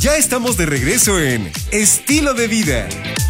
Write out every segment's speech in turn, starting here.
Ya estamos de regreso en Estilo de Vida.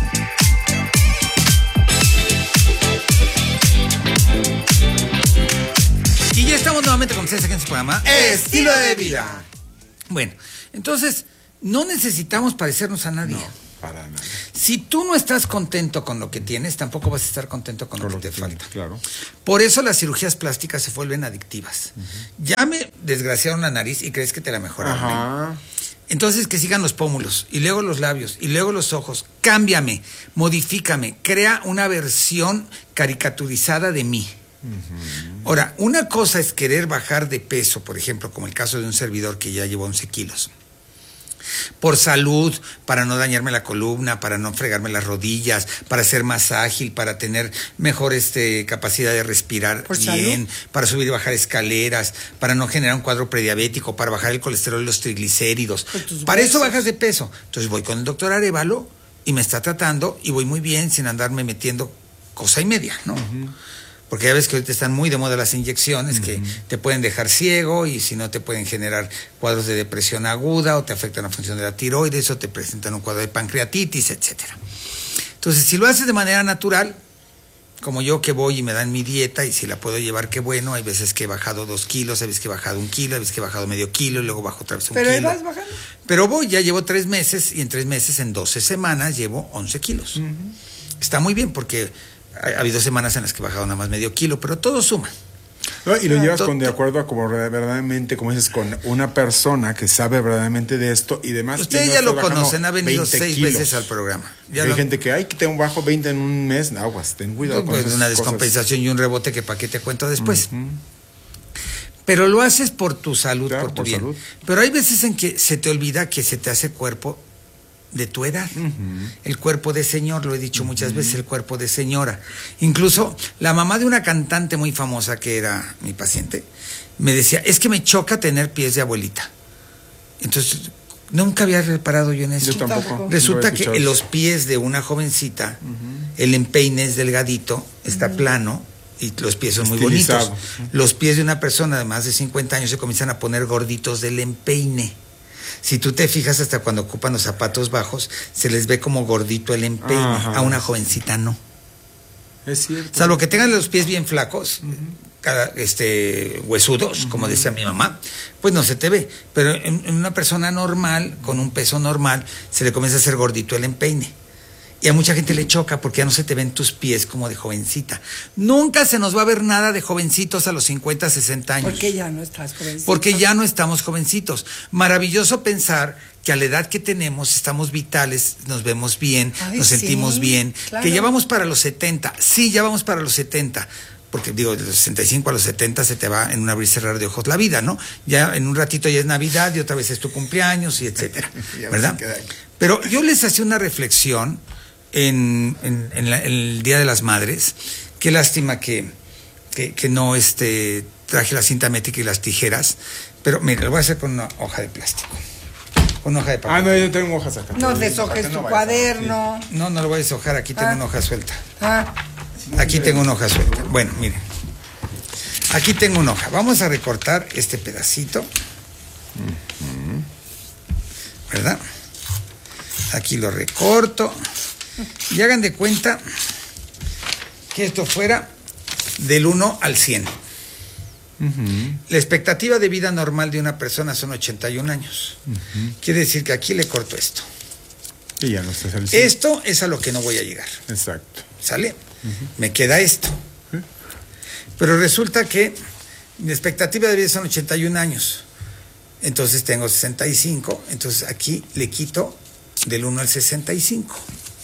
Y ya estamos nuevamente con ustedes aquí en su programa Estilo de Vida. Bueno, entonces no necesitamos parecernos a nadie. No, para nada. Si tú no estás contento con lo que tienes, tampoco vas a estar contento con lo que te falta. Claro. Por eso las cirugías plásticas se vuelven adictivas. Ya me desgraciaron la nariz y crees que te la mejoraron. Ajá. Entonces que sigan los pómulos, y luego los labios, y luego los ojos. Cámbiame, modifícame, crea una versión caricaturizada de mí. Ahora, una cosa es querer bajar de peso, por ejemplo, como el caso de un servidor que ya llevó 11 kilos. Por salud, para no dañarme la columna, para no fregarme las rodillas, para ser más ágil, para tener mejor capacidad de respirar bien, para subir y bajar escaleras, para no generar un cuadro prediabético, para bajar el colesterol y los triglicéridos. Para eso bajas de peso. Entonces voy con el doctor Arévalo y me está tratando y voy muy bien sin andarme metiendo cosa y media, ¿no? Porque ya ves que ahorita están muy de moda las inyecciones que te pueden dejar ciego y si no te pueden generar cuadros de depresión aguda o te afectan la función de la tiroides o te presentan un cuadro de pancreatitis, etcétera. Entonces, si lo haces de manera natural, como yo que voy y me dan mi dieta y si la puedo llevar, qué bueno. Hay veces que he bajado 2 kilos, hay veces que he bajado 1 kilo, hay veces que he bajado medio kilo y luego bajo otra vez 1 kilo. ¿Pero vas bajando? Pero voy, ya llevo 3 meses y en 3 meses, en 12 semanas, llevo 11 kilos. Está muy bien porque ha habido semanas en las que he bajado nada más medio kilo, pero todo suma. No, y lo llevas de acuerdo a como verdaderamente, como dices, con una persona que sabe verdaderamente de esto y demás. Ustedes ya lo conocen, ha venido 6 veces al programa. Hay gente que, que tengo un bajo 20 en un mes, aguas, ten cuidado con esas una cosas. Descompensación y un rebote que para qué te cuento después. Pero lo haces por tu salud, claro, por tu bien. Salud. Pero hay veces en que se te olvida que se te hace cuerpo de tu edad. El cuerpo de señor, lo he dicho muchas veces, el cuerpo de señora. Incluso la mamá de una cantante muy famosa que era mi paciente, me decía, es que me choca tener pies de abuelita. Entonces, nunca había reparado yo en eso. Yo tampoco. Resulta que en los pies de una jovencita, el empeine es delgadito, está plano, y los pies son muy bonitos. Los pies de una persona de más de 50 años se comienzan a poner gorditos del empeine. Si tú te fijas, hasta cuando ocupan los zapatos bajos, se les ve como gordito el empeine. A una jovencita no. Es cierto. Salvo que tengan los pies bien flacos, huesudos, como decía mi mamá, pues no se te ve. Pero en una persona normal, con un peso normal, se le comienza a hacer gordito el empeine. Y a mucha gente le choca porque ya no se te ven tus pies como de jovencita. Nunca se nos va a ver nada de jovencitos a los 50, 60 años. Porque ya no estás jovencito. Porque ya no estamos jovencitos. Maravilloso pensar que a la edad que tenemos estamos vitales, nos vemos bien, nos sentimos bien. Claro. Que ya vamos para los 70. Sí, ya vamos para los 70. Porque digo, de los 65 a los 70 se te va en un abrir y cerrar de ojos la vida, ¿no? Ya en un ratito ya es Navidad y otra vez es tu cumpleaños y etcétera. ¿Verdad? Pero yo les hacía una reflexión en el Día de las Madres. Qué lástima que no traje la cinta métrica y las tijeras, pero mira, lo voy a hacer con una hoja de plástico, con una hoja de papel. No, yo tengo hojas acá. No deshojes tu cuaderno. No lo voy a deshojar, aquí tengo una hoja suelta. Aquí tengo una hoja suelta. Bueno, miren, aquí tengo una hoja. Vamos a recortar este pedacito, ¿verdad? Aquí lo recorto. Y hagan de cuenta que esto fuera del 1 al 100. La expectativa de vida normal de una persona son 81 años. Quiere decir que aquí le corto esto. Y ya no estás al 100. Esto es a lo que no voy a llegar. Exacto. ¿Sale? Me queda esto. Pero resulta que mi expectativa de vida son 81 años. Entonces tengo 65. Entonces aquí le quito del 1 al 65.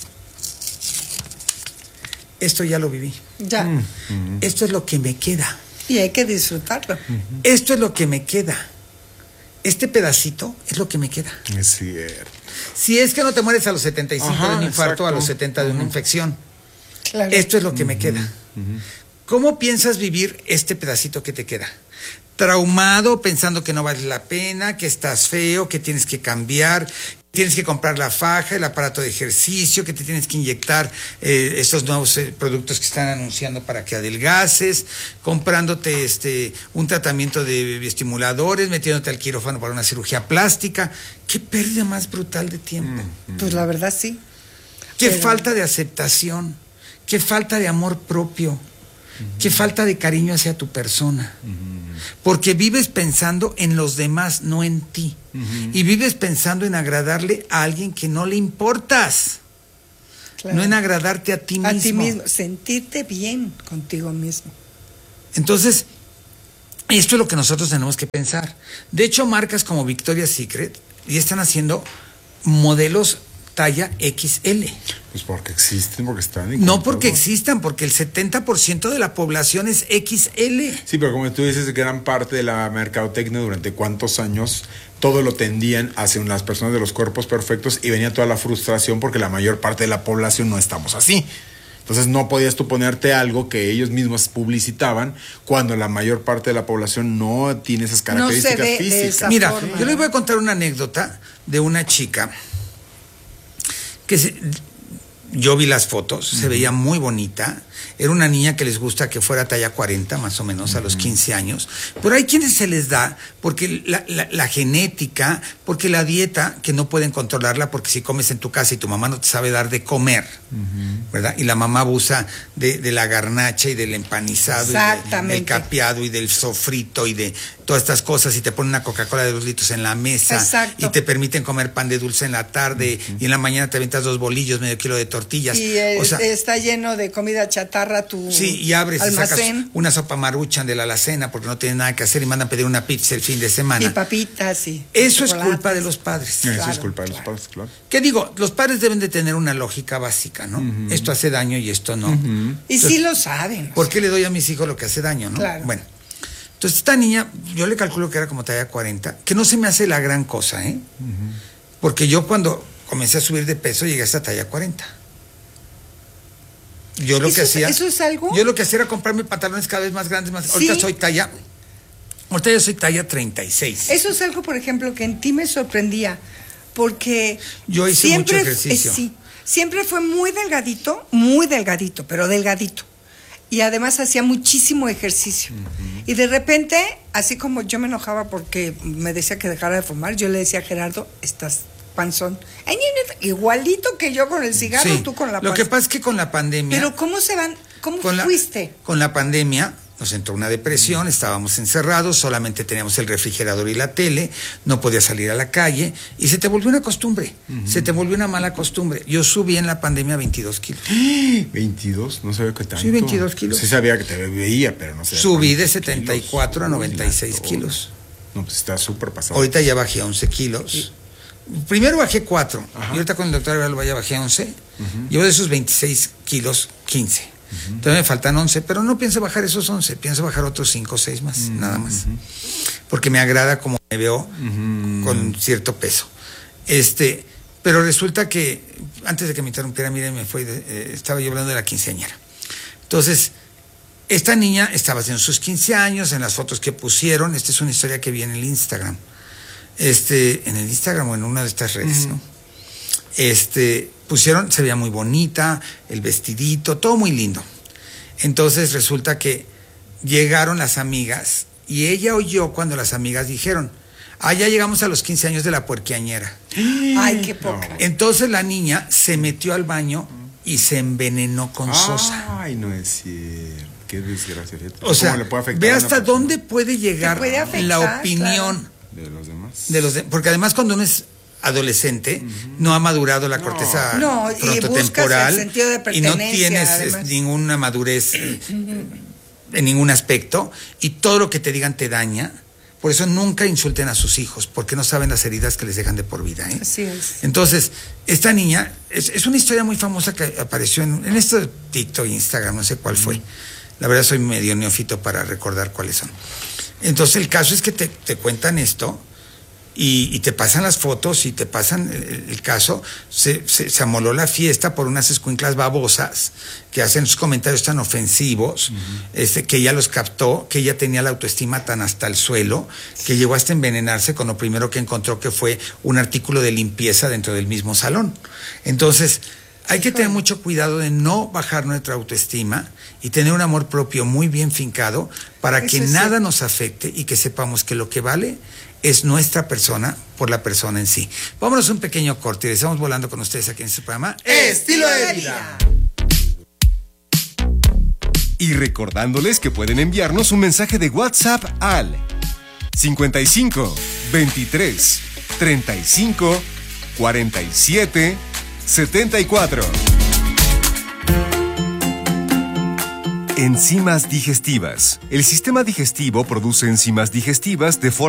Esto ya lo viví. Ya. Esto es lo que me queda. Y hay que disfrutarlo. Esto es lo que me queda. Este pedacito es lo que me queda. Es cierto. Si es que no te mueres a los 75 de un infarto, a los 70 de una infección. Claro. Esto es lo que me queda. ¿Cómo piensas vivir este pedacito que te queda? traumado, pensando que no vale la pena, que estás feo, que tienes que cambiar, tienes que comprar la faja, el aparato de ejercicio, que te tienes que inyectar estos nuevos productos que están anunciando para que adelgaces, comprándote un tratamiento de bioestimuladores, metiéndote al quirófano para una cirugía plástica. Qué pérdida más brutal de tiempo. Pues la verdad sí. Qué falta de aceptación, qué falta de amor propio, qué falta de cariño hacia tu persona. Porque vives pensando en los demás, no en ti. Y vives pensando en agradarle a alguien que no le importas. Claro. No en agradarte a ti mismo. A ti mismo, sentirte bien contigo mismo. Entonces, esto es lo que nosotros tenemos que pensar. De hecho, marcas como Victoria's Secret ya están haciendo modelos talla XL. Pues porque existen, porque están... No porque existan, porque el 70% de la población es XL. Sí, pero como tú dices, gran parte de la mercadotecnia durante cuántos años todo lo tendían hacia las personas de los cuerpos perfectos y venía toda la frustración porque la mayor parte de la población no estamos así. Entonces no podías tú ponerte algo que ellos mismos publicitaban cuando la mayor parte de la población no tiene esas características físicas. Mira, yo les voy a contar una anécdota de una chica que yo vi las fotos, se veía muy bonita, era una niña que les gusta que fuera talla 40 más o menos a los 15 años, pero hay quienes se les da porque la genética, porque la dieta que no pueden controlarla, porque si comes en tu casa y tu mamá no te sabe dar de comer, ¿verdad? Y la mamá abusa de la garnacha y del empanizado y del capeado y del sofrito y de todas estas cosas, y te ponen una Coca-Cola de 2 litros en la mesa y te permiten comer pan de dulce en la tarde y en la mañana te aventas 2 bolillos, medio kilo de tortillas. Y está lleno de comida chatarra tu y abres almacén. Y sacas una sopa maruchan de la alacena porque no tienen nada que hacer y mandan a pedir una pizza el fin de semana. Y papitas, sí. Eso es culpa de los padres. Eso es culpa de los padres, claro. ¿Qué digo? Los padres deben de tener una lógica básica, ¿no? Esto hace daño y esto no. Y entonces, sí lo saben. ¿Por qué le doy a mis hijos lo que hace daño, no? Claro. Bueno. Entonces, esta niña, yo le calculo que era como talla 40, que no se me hace la gran cosa, ¿eh? Porque yo cuando comencé a subir de peso llegué hasta talla 40. Yo lo que hacía... ¿Eso es algo? Yo lo que hacía era comprarme pantalones cada vez más grandes, más... ¿Sí? Ahorita yo soy talla 36. Eso es algo, por ejemplo, que en ti me sorprendía, porque... Yo hice mucho ejercicio. Sí, siempre fue muy delgadito, pero delgadito. Y además hacía muchísimo ejercicio. Y de repente, así como yo me enojaba porque me decía que dejara de fumar, yo le decía a Gerardo, estás panzón. Igualito que yo con el cigarro, sí, tú con la panza. Lo que pasa es que con la pandemia... Pero ¿cómo fuiste? Con la pandemia nos entró una depresión, estábamos encerrados, solamente teníamos el refrigerador y la tele, no podías salir a la calle y se te volvió una costumbre, se te volvió una mala costumbre. Yo subí en la pandemia 22 kilos. ¿22? No sabía que tanto. Sí, 22 kilos. Sí sabía que te veía, pero no sé. Subí de 74 a 96 kilos. No, pues está súper pasado. Ahorita ya bajé a 11 kilos. Primero bajé 4, y ahorita con el doctor Álvaro ya bajé a 11. Llevo de esos 26 kilos, 15. Entonces me faltan 11, pero no pienso bajar esos 11, pienso bajar otros 5 o 6 más, nada más. Porque me agrada como me veo con cierto peso. Pero resulta que, antes de que me interrumpiera, miren, estaba yo hablando de la quinceañera. Entonces, esta niña estaba haciendo sus 15 años, en las fotos que pusieron, esta es una historia que vi en el Instagram. En el Instagram o en una de estas redes, ¿no? Pusieron, se veía muy bonita, el vestidito, todo muy lindo. Entonces resulta que llegaron las amigas y ella oyó cuando las amigas dijeron, ya llegamos a los 15 años de la puerquiañera. Ay, qué poca. Entonces la niña se metió al baño y se envenenó con sosa. Ay, no es cierto. Qué desgracia. O sea, ve hasta dónde puede llegar la opinión de los demás. Porque además cuando uno es adolescente, no ha madurado la corteza frontotemporal y no tienes ninguna madurez en ningún aspecto y todo lo que te digan te daña. Por eso nunca insulten a sus hijos, porque no saben las heridas que les dejan de por vida, ¿eh? Así es. Entonces, esta niña, es una historia muy famosa que apareció en esto de TikTok e Instagram, no sé cuál fue. La verdad soy medio neófito para recordar cuáles son. Entonces el caso es que te cuentan esto y te pasan las fotos y te pasan el caso. Se amoló la fiesta por unas escuinclas babosas que hacen sus comentarios tan ofensivos, que ella los captó, que ella tenía la autoestima tan hasta el suelo, que llegó hasta envenenarse con lo primero que encontró, que fue un artículo de limpieza dentro del mismo salón. Entonces, hay que tener mucho cuidado de no bajar nuestra autoestima y tener un amor propio muy bien fincado para que nada nos afecte y que sepamos que lo que vale es nuestra persona por la persona en sí. Vámonos a un pequeño corte y estamos volando con ustedes aquí en este programa Estilo de Vida. Y recordándoles que pueden enviarnos un mensaje de WhatsApp al 55 23 35 47 74. Enzimas digestivas. El sistema digestivo produce enzimas digestivas de forma